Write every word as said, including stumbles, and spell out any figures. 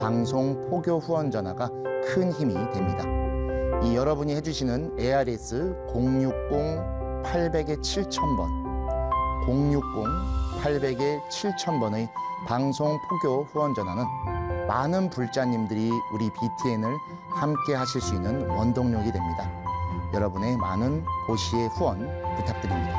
방송 포교 후원 전화가 큰 힘이 됩니다. 이 여러분이 해주시는 에이아르에스 공육공 팔백 칠천 번, 공육공 팔백 칠천 번의 방송 포교 후원 전화는 많은 불자님들이 우리 비티엔을 함께 하실 수 있는 원동력이 됩니다. 여러분의 많은 보시의 후원 부탁드립니다.